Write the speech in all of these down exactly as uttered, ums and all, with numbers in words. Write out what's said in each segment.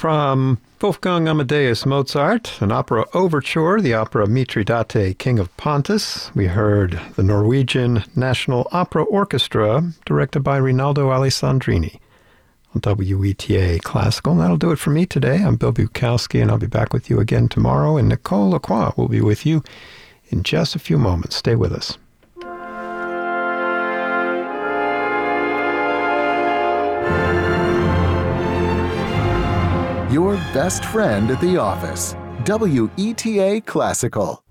From Wolfgang Amadeus Mozart, an opera overture, the opera Mithridate, King of Pontus. We heard the Norwegian National Opera Orchestra, directed by Rinaldo Alessandrini on W E T A Classical. And that'll do it for me today. I'm Bill Bukowski, and I'll be back with you again tomorrow. And Nicole Lacroix will be with you in just a few moments. Stay with us. Your best friend at the office. W E T A Classical.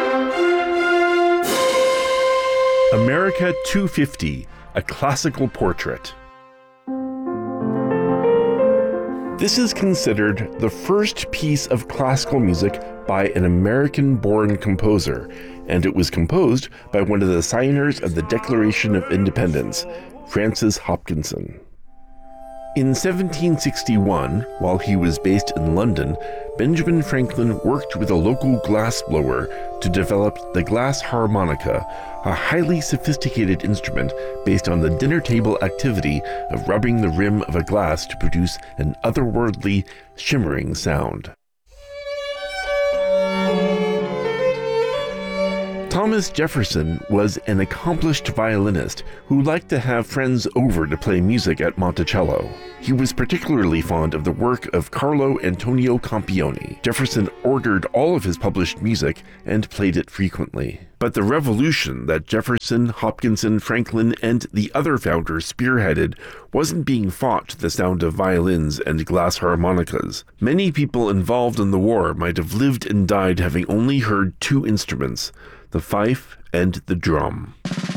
America two fifty, a classical portrait. This is considered the first piece of classical music by an American-born composer, and it was composed by one of the signers of the Declaration of Independence, Francis Hopkinson. In seventeen sixty-one, while he was based in London, Benjamin Franklin worked with a local glassblower to develop the glass harmonica, a highly sophisticated instrument based on the dinner table activity of rubbing the rim of a glass to produce an otherworldly, shimmering sound. Thomas Jefferson was an accomplished violinist who liked to have friends over to play music at Monticello. He was particularly fond of the work of Carlo Antonio Campioni. Jefferson ordered all of his published music and played it frequently. But the revolution that Jefferson, Hopkinson, Franklin, and the other founders spearheaded wasn't being fought to the sound of violins and glass harmonicas. Many people involved in the war might have lived and died having only heard two instruments, the fife and the drum.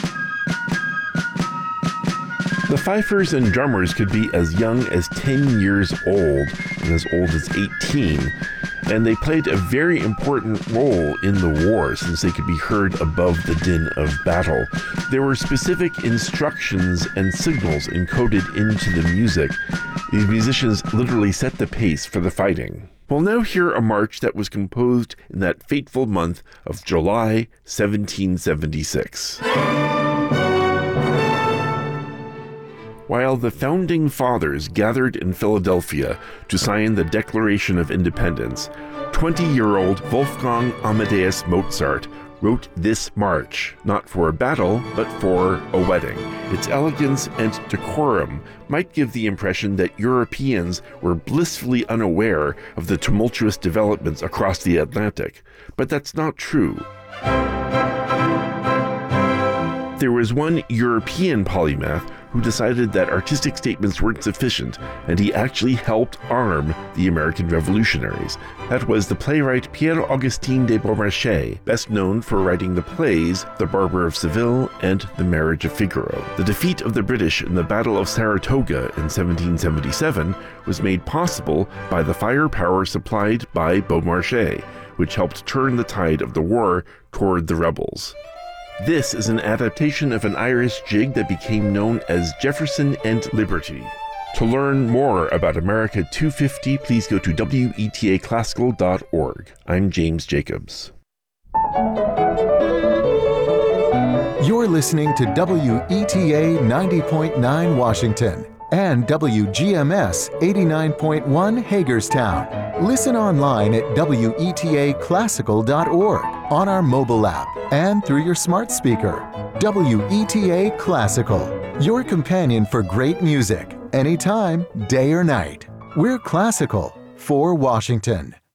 The fifers and drummers could be as young as ten years old and as old as eighteen, and they played a very important role in the war since they could be heard above the din of battle. There were specific instructions and signals encoded into the music. These musicians literally set the pace for the fighting. We'll now hear a march that was composed in that fateful month of July seventeen seventy-six. While the Founding Fathers gathered in Philadelphia to sign the Declaration of Independence, twenty-year-old Wolfgang Amadeus Mozart wrote this march, not for a battle, but for a wedding. Its elegance and decorum might give the impression that Europeans were blissfully unaware of the tumultuous developments across the Atlantic, but that's not true. There was one European polymath who decided that artistic statements weren't sufficient, and he actually helped arm the American revolutionaries. That was the playwright Pierre-Augustin de Beaumarchais, best known for writing the plays The Barber of Seville and The Marriage of Figaro. The defeat of the British in the Battle of Saratoga in seventeen seventy-seven was made possible by the firepower supplied by Beaumarchais, which helped turn the tide of the war toward the rebels. This is an adaptation of an Irish jig that became known as Jefferson and Liberty. To learn more about America two fifty, please go to W E T A classical dot org. I'm James Jacobs. You're listening to W E T A ninety point nine Washington and W G M S eighty-nine point one Hagerstown. Listen online at W E T A classical dot org, on our mobile app, and through your smart speaker. W E T A Classical, your companion for great music, anytime, day or night. We're classical for Washington.